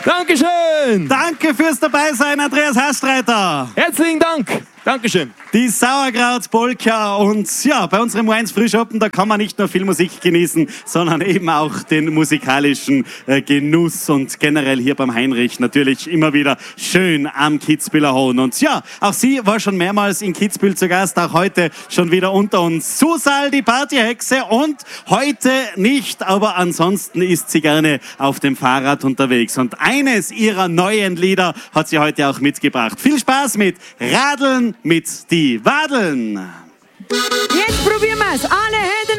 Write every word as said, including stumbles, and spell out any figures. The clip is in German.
Dankeschön. Danke fürs Dabeisein, Andreas Hastreiter. Herzlichen Dank. Dankeschön. Die Sauerkraut-Polka und ja, bei unserem U eins Frühschoppen, da kann man nicht nur viel Musik genießen, sondern eben auch den musikalischen äh, Genuss und generell hier beim Heinrich natürlich immer wieder schön am Kitzbüheler Hohn. Und ja, auch sie war schon mehrmals in Kitzbühel zu Gast, auch heute schon wieder unter uns. Susal, die Partyhexe, und heute nicht, aber ansonsten ist sie gerne auf dem Fahrrad unterwegs. Und eines ihrer neuen Lieder hat sie heute auch mitgebracht. Viel Spaß mit Radeln mit die Wadeln. Jetzt probieren wir es. Alle Hände